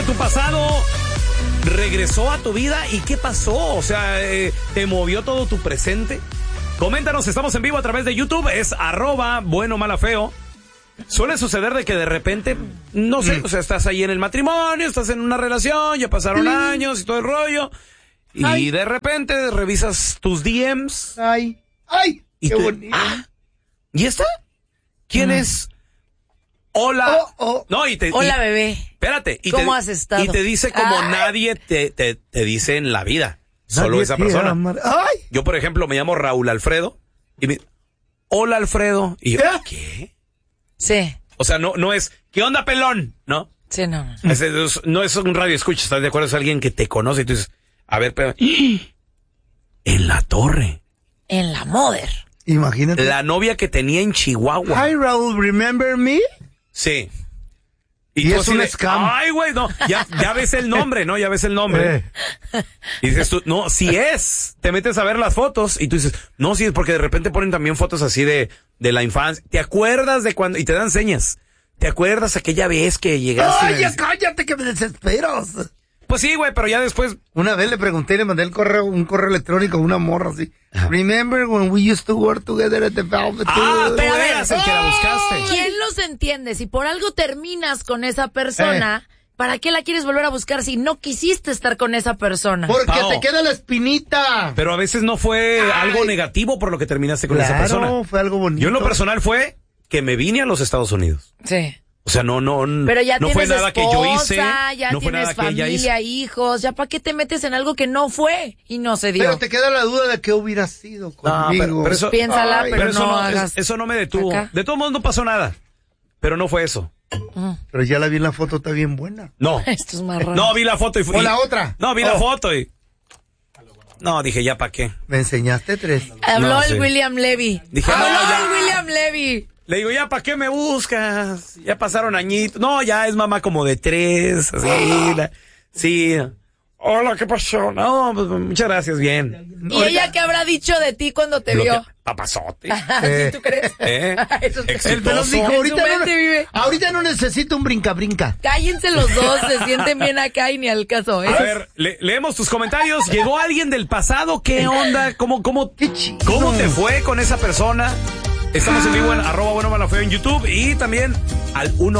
tu pasado regresó a tu vida y ¿qué pasó? O sea, ¿te movió todo tu presente? Coméntanos, estamos en vivo a través de YouTube, es @buenomalafeo. Suele suceder de que de repente, no sé, o sea, estás ahí en el matrimonio, estás en una relación, ya pasaron años y todo el rollo, y de repente revisas tus DMs. ¡Ay! Y ¡Qué tú, bonito! ¿Y esta? ¿Quién es? Hola. No, Hola, bebé. Espérate. ¿Cómo has estado? Y te dice como nadie te dice en la vida. Solo esa persona. ¡Ay! Yo, por ejemplo, me llamo Raúl Alfredo. Y me... Hola, Alfredo. Y yo, ¿qué? Sí. O sea, no es, ¿qué onda, pelón? ¿No? Sí, no. No es un radio escucha, ¿estás de acuerdo? Es alguien que te conoce y tú dices, a ver, pero... En la torre. En la Mother. Imagínate. La novia que tenía en Chihuahua. Hi, Raúl, remember me? Sí. Y tú es así un de, scam. Ay, güey, no. Ya ves el nombre, ¿no? Ya ves el nombre. Y dices tú, no, sí es. Te metes a ver las fotos y tú dices, no, sí es, porque de repente ponen también fotos así de la infancia. ¿Te acuerdas de cuando? Y te dan señas. ¿Te acuerdas aquella vez que llegaste? ¡Ay, ya cállate que me desesperas! Pues sí, güey, pero ya después... Una vez le pregunté y le mandé un correo electrónico a una morra así. Remember when we used to work together at the Velvet? Ah, tú Pero a ver, eras el que la buscaste. ¿Quién los entiende? Si por algo terminas con esa persona, ¿para qué la quieres volver a buscar si no quisiste estar con esa persona? Porque Pao, te queda la espinita. Pero a veces no fue algo negativo por lo que terminaste con esa persona. Claro, fue algo bonito. Yo en lo personal fue que me vine a los Estados Unidos. Sí. O sea, no Pero ya no fue tienes nada esposa, que yo hice, ya no fue tienes nada que ella hizo. familia, hijos, ya para qué te metes en algo que no fue y no se dio. Pero te queda la duda de qué hubiera sido conmigo. pero eso, Piénsala, Ay, pero eso no no, hagas. eso no me detuvo. Acá. De todos modos no pasó nada. Pero no fue eso. Pero ya la vi en la foto, está bien buena. No. Esto es más raro. No, vi la foto y fui. ¿O la otra? No, vi la foto y... No, dije, ¿ya para qué? Me enseñaste 3. Habló No, el sí. William Levy. Dije, Habló no, ya. el William Levy. Le digo, ¿ya para qué me buscas? Ya pasaron añitos. No, ya es mamá como de 3, así. Sí. Hola, ¿qué pasó? No, pues muchas gracias, bien. ¿Y ella qué habrá dicho de ti cuando te vio? Papazote. ¿Sí tú crees? Eso te- Exitoso. El pelón dijo, En su mente vive. ahorita no necesito un brinca. Cállense los dos, se sienten bien acá y ni al caso. A ver, leemos tus comentarios. ¿Llegó alguien del pasado? ¿Qué onda? ¿Cómo Qué chido. te fue con esa persona? Estamos en vivo en @buenomalafeo en YouTube y también al 1